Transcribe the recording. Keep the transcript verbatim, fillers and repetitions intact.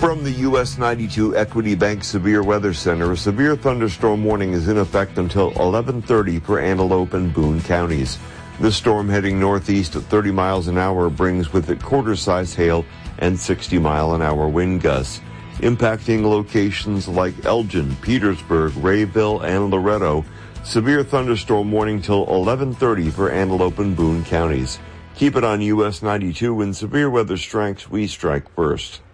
From the U S ninety-two Equity Bank Severe Weather Center, a severe thunderstorm warning is in effect until eleven thirty for Antelope and Boone counties. This storm heading northeast at thirty miles an hour brings with it quarter-size hail and sixty mile an hour wind gusts, impacting locations like Elgin, Petersburg, Rayville, and Loretto. Severe thunderstorm warning till eleven thirty for Antelope and Boone counties. Keep it on U S ninety-two. When severe weather strikes, we strike first.